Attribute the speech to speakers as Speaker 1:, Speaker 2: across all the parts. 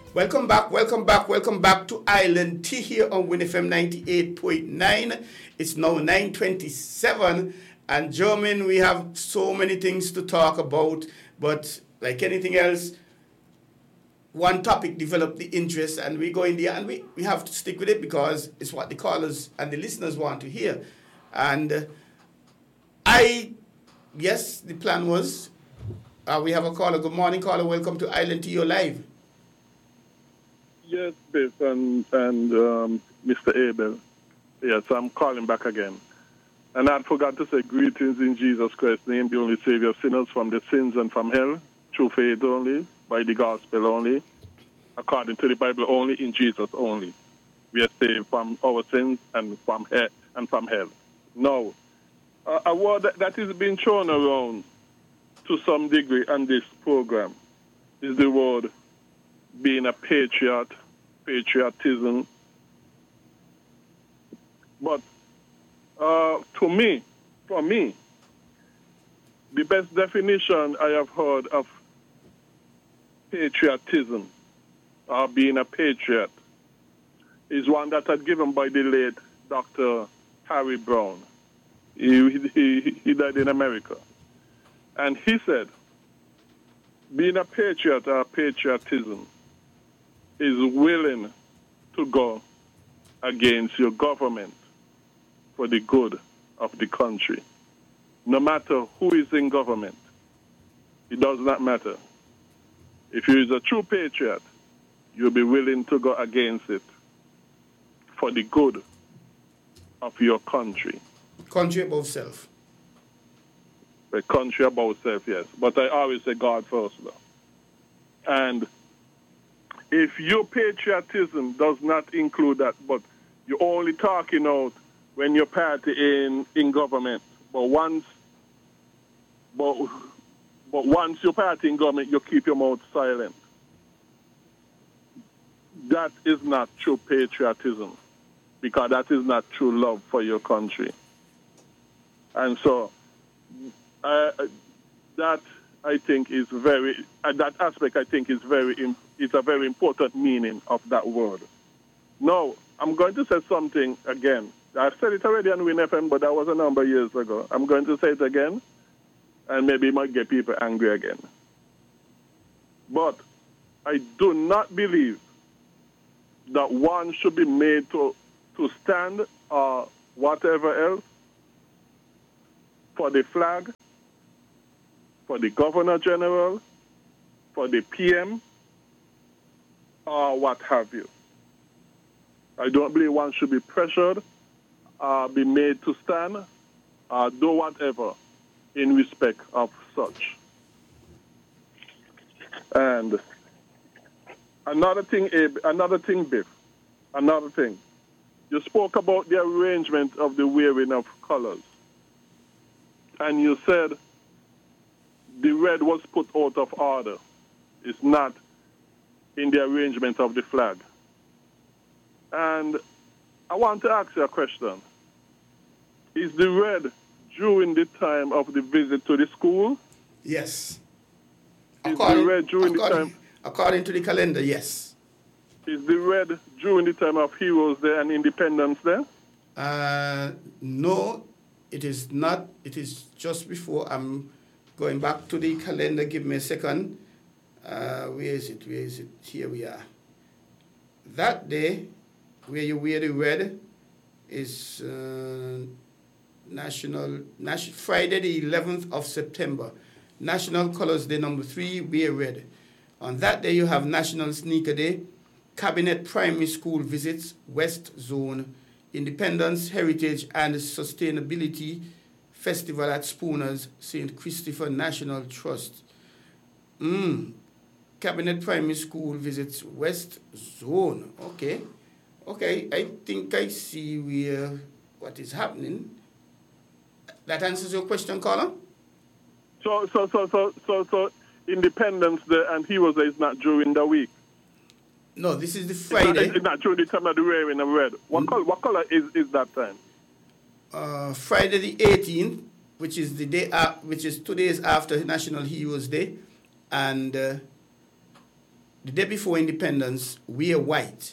Speaker 1: Welcome back, welcome back, welcome back to Island Tea here on WinFM 98.9. It's now 9:27, and German, we have so many things to talk about, but like anything else, one topic developed the interest, and we go in there, and we have to stick with it because it's what the callers and the listeners want to hear. And yes, the plan was, we have a caller. Good morning, caller. Welcome to Island Tea, you're live.
Speaker 2: Yes, Biff and Mr. Abel. Yes, I'm calling back again. And I forgot to say greetings in Jesus Christ's name, the only Savior of sinners from the sins and from hell, through faith only, by the gospel only, according to the Bible only, in Jesus only. We are saved from our sins and from hell. Now, a word that is being thrown around to some degree on this program is the word being a patriotism. But for me, the best definition I have heard of patriotism or being a patriot is one that was given by the late Dr. Harry Brown. He died in America. And he said, being a patriot or patriotism is willing to go against your government for the good of the country. No matter who is in government, it does not matter. If you is a true patriot, you'll be willing to go against it for the good of your country.
Speaker 1: Country above self.
Speaker 2: The country above self, yes. But I always say God first, though. And if your patriotism does not include that, but you're only talking out when you're party in government, but once you're party in government, you keep your mouth silent. That is not true patriotism, because that is not true love for your country. And so that I think is that aspect I think is it's a very important meaning of that word. Now, I'm going to say something again. I've said it already on WinFM, but that was a number of years ago. I'm going to say it again, and maybe it might get people angry again. But I do not believe that one should be made to stand or whatever else for the flag, for the Governor General, for the PM, or what have you. I don't believe one should be pressured or be made to stand or do whatever in respect of such. And another thing, Biff, you spoke about the arrangement of the wearing of colors. And you said the red was put out of order. It's not in the arrangement of the flag. And I want to ask you a question. Is the red during the time of the visit to the school?
Speaker 1: Yes.
Speaker 2: According
Speaker 1: to the calendar, yes.
Speaker 2: Is the red during the time of Heroes Day and Independence Day?
Speaker 1: No, it is not. It is just before. I'm going back to the calendar. Give me a second. Where is it? Here we are. That day, where you wear the red, is Friday the 11th of September. National Colors Day number 3, wear red. On that day, you have National Sneaker Day, Cabinet Primary School visits, West Zone, Independence, Heritage, and Sustainability Festival at Spooners, St. Christopher National Trust. Cabinet Primary School visits, West Zone. Okay, I think I see what is happening. That answers your question, caller?
Speaker 2: So Independence Day and Heroes Day is not during the week?
Speaker 1: No, this is the Friday.
Speaker 2: It's not during the time of the wearing of red. What color is that time?
Speaker 1: Friday the 18th, which is the day, which is 2 days after National Heroes Day, and the day before independence, wear white.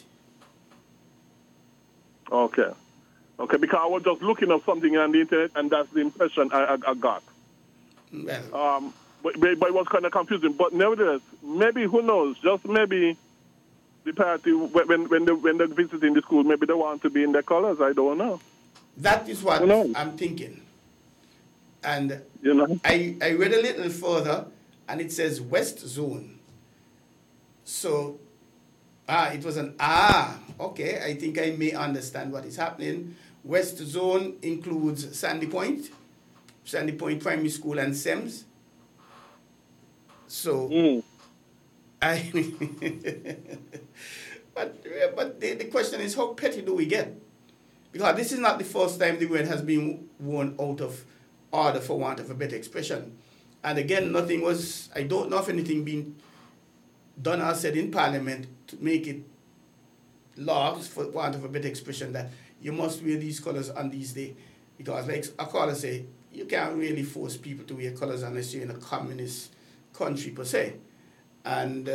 Speaker 2: Okay. Okay, because I was just looking up something on the internet, and that's the impression I got.
Speaker 1: Well,
Speaker 2: But it was kind of confusing. But nevertheless, maybe, who knows, just maybe the party, when they're visiting the school, maybe they want to be in their colors. I don't know.
Speaker 1: that is what
Speaker 2: Who knows?
Speaker 1: I'm thinking. And
Speaker 2: You know?
Speaker 1: I read a little further, and it says West Zone. So, it was okay, I think I may understand what is happening. West Zone includes Sandy Point Primary School, and SEMS. So, I, but the question is, how petty do we get? Because this is not the first time the word has been worn out of order, for want of a better expression. And again, I don't know if anything been done or said in Parliament to make it laws, for want of a better expression, that you must wear these colors on these days. Because like a caller say, you can't really force people to wear colors unless you're in a communist country per se. And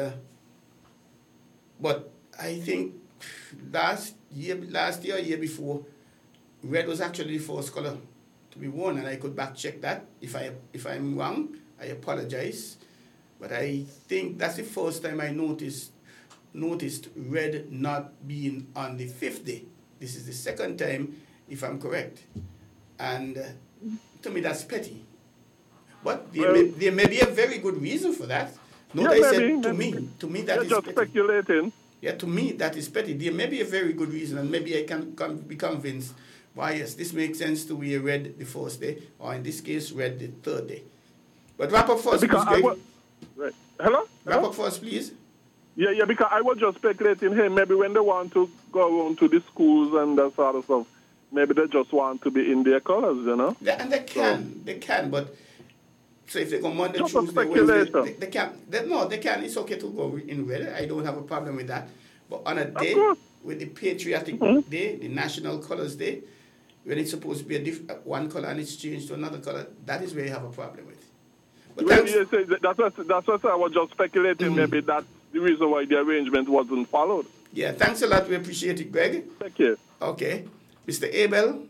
Speaker 1: but I think last year, year before, red was actually the first color to be worn, and I could back check that. If I'm wrong, I apologize. But I think that's the first time I noticed red not being on the 5th day. This is the second time, if I'm correct. And to me, that's petty. But there may be a very good reason for that. No, I said to me that is
Speaker 2: just
Speaker 1: petty.
Speaker 2: Speculating.
Speaker 1: Yeah, to me that is petty. There may be a very good reason, and maybe I can be convinced. Why, yes, this makes sense to wear red the first day, or in this case, red the third day. But wrap up first, please, Greg.
Speaker 2: Right. Hello?
Speaker 1: Wrap up first, please.
Speaker 2: Yeah, because I was just speculating, hey, maybe when they want to go on to the schools and that sort of stuff, maybe they just want to be in their colors, you know?
Speaker 1: Yeah, and they can, but so if they go Monday,
Speaker 2: just
Speaker 1: Tuesday, Wednesday, they can. They can. It's okay to go in red. I don't have a problem with that. But on a day with the patriotic day, the national colors day, when it's supposed to be one color and it's changed to another color, that is where you have a problem with. But
Speaker 2: that's what I was just speculating. Maybe that's the reason why the arrangement wasn't followed.
Speaker 1: Yeah, thanks a lot. We appreciate it, Greg.
Speaker 2: Thank you.
Speaker 1: Okay. Mr. Abel?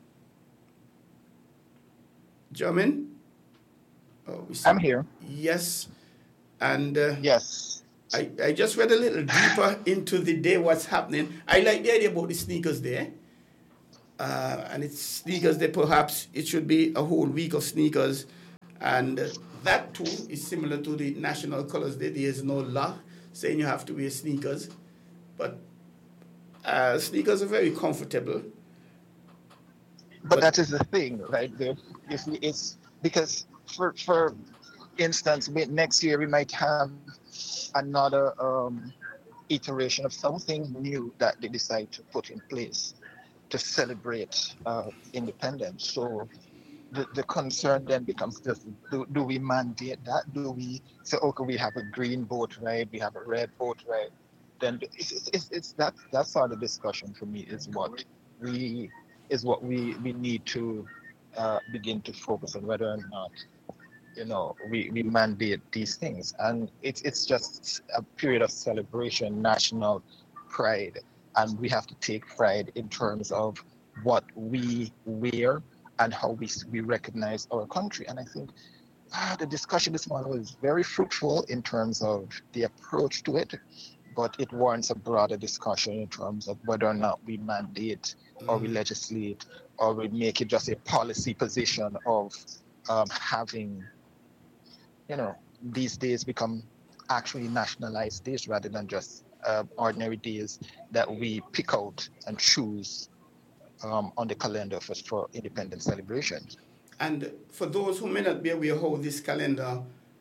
Speaker 1: German?
Speaker 3: I'm here.
Speaker 1: Yes. And
Speaker 3: yes,
Speaker 1: I just read a little deeper into the day, what's happening. I like the idea about the sneakers there. And it's sneakers day, perhaps it should be a whole week of sneakers. And that too is similar to the National Colors Day. There is no law saying you have to wear sneakers. But sneakers are very comfortable.
Speaker 3: But that is the thing, right? It's because, for instance, next year we might have another iteration of something new that they decide to put in place to celebrate independence. So the concern then becomes just, do we mandate that? Do we say, okay, we have a green boat ride, we have a red boat ride? Then it's that sort of discussion for me is what we need to begin to focus on, whether or not we mandate these things. And it's just a period of celebration, national pride, and we have to take pride in terms of what we wear and how we recognize our country. And I think the discussion this morning was very fruitful in terms of the approach to it, but it warrants a broader discussion in terms of whether or not we mandate or we legislate or we make it just a policy position of having, these days become actually nationalized days rather than just ordinary days that we pick out and choose on the calendar for independence celebrations.
Speaker 1: And for those who may not be aware how this calendar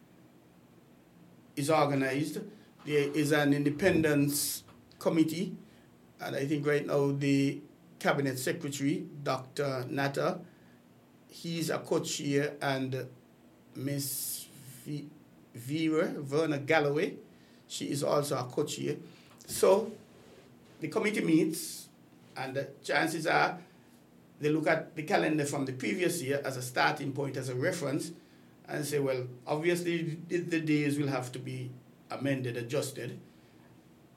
Speaker 1: is organized, there is an independence committee, and I think right now the Cabinet Secretary, Dr. Natta, he's a co-chair, and Miss Verna Galloway, she is also a co-chair. So the committee meets, and the chances are they look at the calendar from the previous year as a starting point, as a reference, and say, well, obviously the days will have to be amended, adjusted,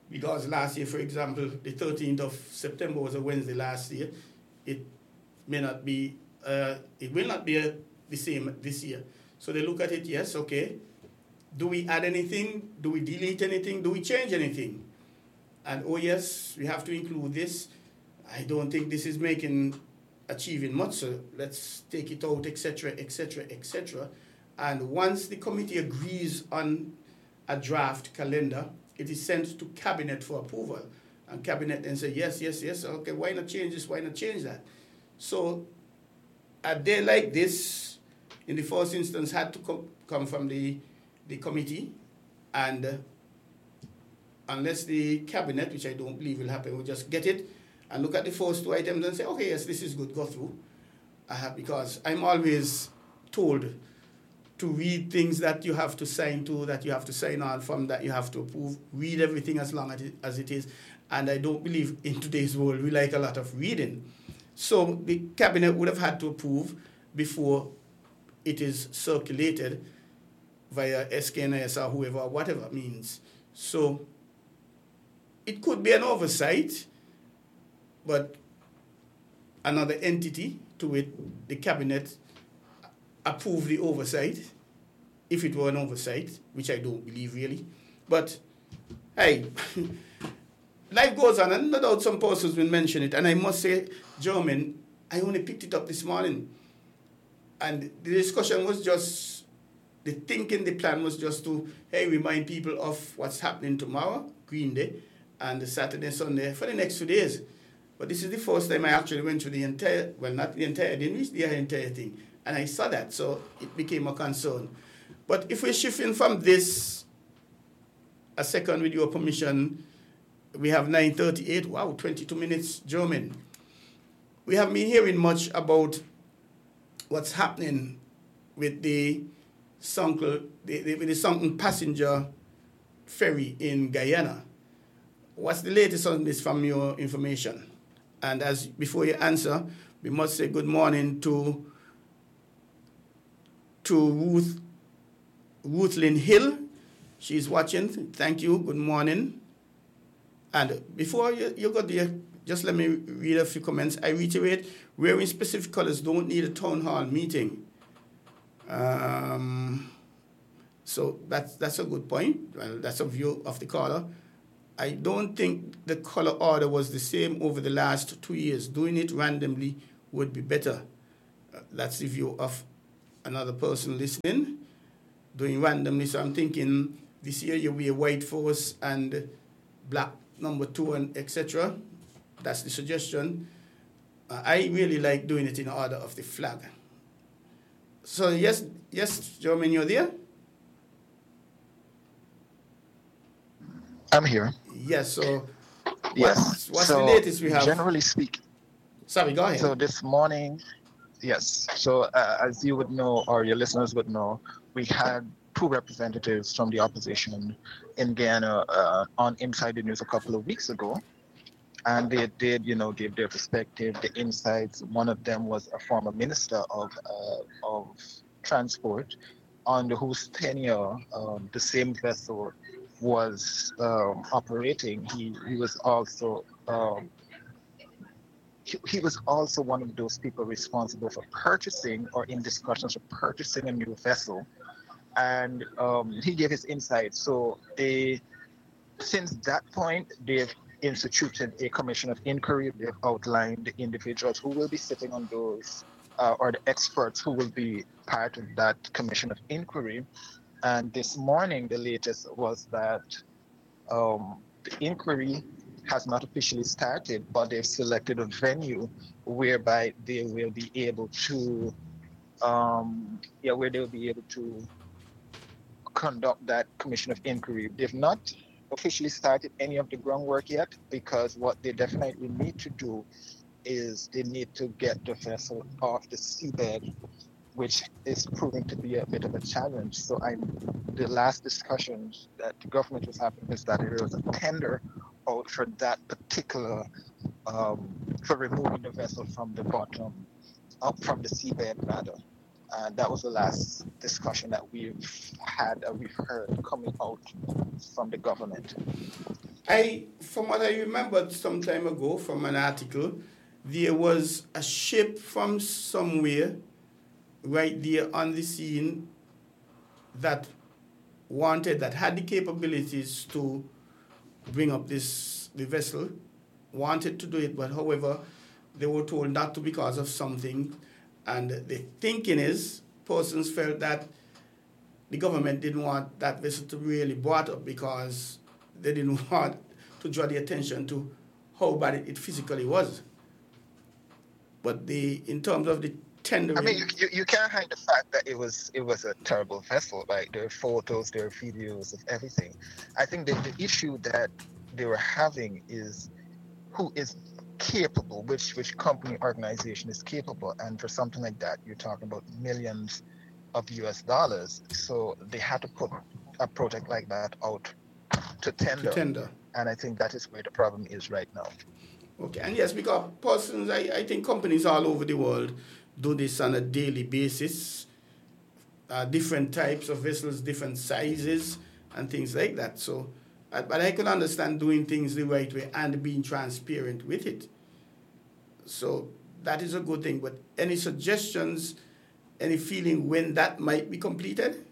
Speaker 1: because last year, for example, the 13th of September was a Wednesday last year. It may not be, it will not be the same this year. So they look at it, yes, okay. Do we add anything? Do we delete anything? Do we change anything? And oh yes, we have to include this. I don't think this is achieving much, so let's take it out, etc., etc., etc. And once the committee agrees on a draft calendar, it is sent to cabinet for approval. And cabinet then say, yes, yes, yes, okay, why not change this, why not change that? So a day like this, in the first instance, had to come from the committee, and unless the cabinet, which I don't believe will happen, will just get it and look at the first two items and say, okay, yes, this is good, go through. Because I'm always told to read things that you have to sign to, that you have to sign on from, that you have to approve. Read everything as long as it is. And I don't believe in today's world we like a lot of reading. So the cabinet would have had to approve before it is circulated via SKNS or whoever, whatever means. So it could be an oversight, but another entity to it, the cabinet, approve the oversight, if it were an oversight, which I don't believe really. But hey, life goes on, and no doubt some persons will mention it. And I must say, German, I only picked it up this morning. And the discussion was just, the thinking, the plan was just to, hey, remind people of what's happening tomorrow, Green Day, and the Saturday, Sunday, for the next 2 days. But this is the first time I actually went through the entire, well, not the entire, I didn't reach the entire thing. And I saw that, so it became a concern. But if we're shifting from this, a second with your permission, we have 9:38, wow, 22 minutes, German. We have been hearing much about what's happening with the sunken passenger ferry in Guyana. What's the latest on this from your information? And as before you answer, we must say good morning to Ruthlyn Hill. She's watching. Thank you. Good morning. And before you go there, just let me read a few comments. I reiterate, wearing specific colors don't need a town hall meeting. So that's a good point. Well, that's a view of the caller. I don't think the color order was the same over the last 2 years. Doing it randomly would be better. That's the view of another person listening. Doing randomly, so I'm thinking this year you wear white force and black number 2 and etc. That's the suggestion. I really like doing it in order of the flag. So yes, Jermaine, you're there?
Speaker 3: I'm here.
Speaker 1: Yes, so
Speaker 3: yes.
Speaker 1: What's
Speaker 3: so
Speaker 1: the latest we have?
Speaker 3: Generally speaking.
Speaker 1: Sorry, go ahead.
Speaker 3: So this morning, yes. So as you would know, or your listeners would know, we had 2 representatives from the opposition in Guyana on Inside the News a couple of weeks ago. And they did, give their perspective, the insights. One of them was a former minister of transport, under whose tenure the same vessel was operating. He was also he was also one of those people responsible for purchasing or in discussions for purchasing a new vessel, and he gave his insights. So since that point, they've instituted a commission of inquiry. They've outlined the individuals who will be sitting on those, or the experts who will be part of that commission of inquiry. And this morning, the latest was that the inquiry has not officially started, but they've selected a venue whereby they will be able to, conduct that commission of inquiry. They've not officially started any of the groundwork yet, because what they definitely need to do is they need to get the vessel off the seabed, which is proving to be a bit of a challenge. So the last discussions that the government was having is that there was a tender out for that particular, for removing the vessel from the bottom, up from the seabed rather. And that was the last discussion that we've heard coming out from the government.
Speaker 1: From what I remembered some time ago from an article, there was a ship from somewhere right there on the scene that had the capabilities to bring up the vessel, wanted to do it, but however, they were told not to because of something. And the thinking is, persons felt that the government didn't want that vessel to be really brought up because they didn't want to draw the attention to how bad it physically was. But in terms of the tendering...
Speaker 3: I mean, you can't hide the fact that it was a terrible vessel. Like, there are photos, there are videos of everything. I think the issue that they were having is who is capable, which company organization is capable, and for something like that, you're talking about millions of US dollars. So they had to put a project like that out to tender. And I think that is where the problem is right now.
Speaker 1: Okay, and yes, because persons, I think companies all over the world do this on a daily basis, different types of vessels, different sizes, and things like that. So, but I can understand doing things the right way and being transparent with it. So that is a good thing. But any suggestions, any feeling when that might be completed?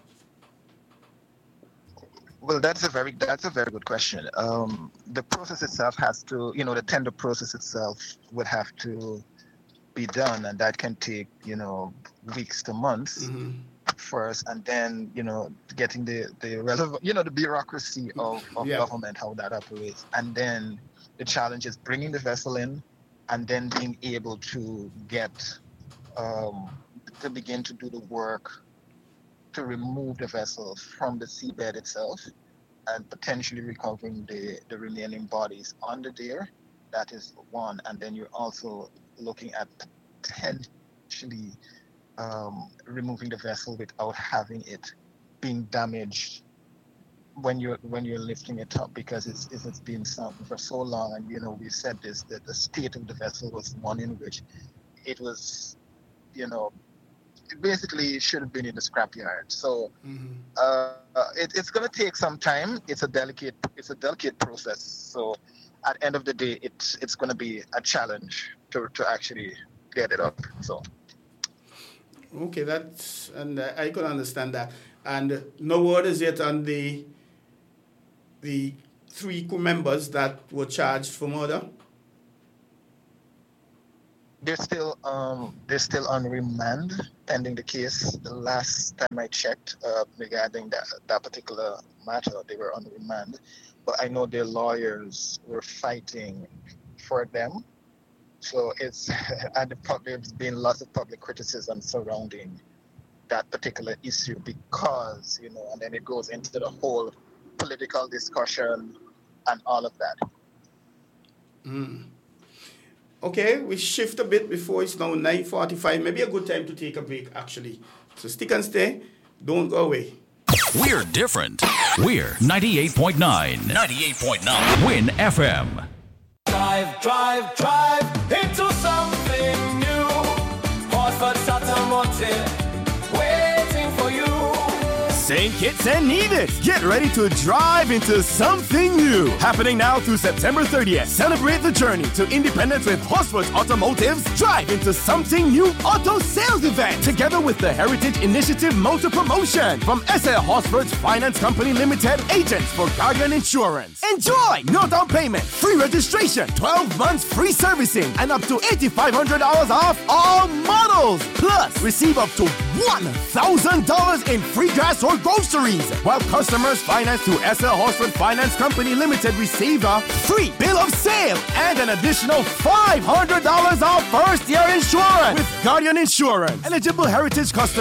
Speaker 3: Well, that's a very good question. The process itself has to, the tender process itself would have to be done, and that can take, weeks to months first, and then, getting the relevant, the bureaucracy of government, how that operates, and then the challenge is bringing the vessel in, and then being able to get to begin to do the work to remove the vessel from the seabed itself and potentially recovering the remaining bodies under there. That is one. And then you're also looking at potentially removing the vessel without having it being damaged when you're lifting it up, because it's been sunk for so long. And, we said this, that the state of the vessel was one in which it was, basically should have been in the scrapyard. So it's going to take some time. It's a delicate process. So at the end of the day, it's going to be a challenge to actually get it up. So
Speaker 1: okay, and I can understand that. And no word is yet on the 3 crew members that were charged for murder.
Speaker 3: They're still on remand pending the case. The last time I checked regarding that particular matter, they were on remand. But I know their lawyers were fighting for them. So there's been lots of public criticism surrounding that particular issue because, and then it goes into the whole political discussion and all of that.
Speaker 1: Okay, we shift a bit before it's now 9:45. Maybe a good time to take a break, actually. So stick and stay. Don't go away.
Speaker 4: We're different. We're 98.9. 98.9. Win FM.
Speaker 5: Drive into something new. Hartford, Saturn, Martin, waiting for you.
Speaker 6: St. Kitts and Nevis, get ready to drive into something new. Happening now through September 30th. Celebrate the journey to independence with Horsford Automotive's Drive into Something New auto sales event, together with the Heritage Initiative Motor Promotion from SL Horsford's Finance Company Limited, agents for Guardian Insurance. Enjoy! No down payment, free registration, 12 months free servicing, and up to $8,500 off all models. Plus, receive up to $1,000 in free gas or groceries, while customers financed through SL Horsford Finance Company Limited receive a free bill of sale and an additional $500 off first-year insurance with Guardian Insurance. Eligible Heritage customers